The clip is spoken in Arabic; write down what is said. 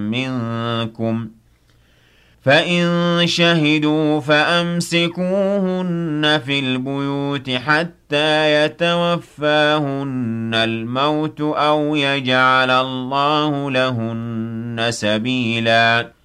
منكم فإن شهدوا فأمسكوهن في البيوت حتى يتوفاهن الموت أو يجعل الله لهن سبيلا